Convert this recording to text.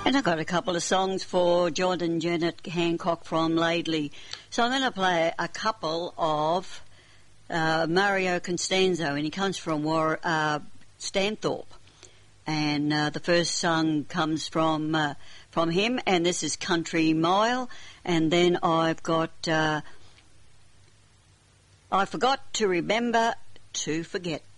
And I've got a couple of songs for John and Janet Hancock from Laidley. So I'm going to play a couple of Mario Constanzo, and he comes from Stanthorpe. And the first song comes from him, and this is Country Mile. And then I've got I Forgot to Remember to Forget.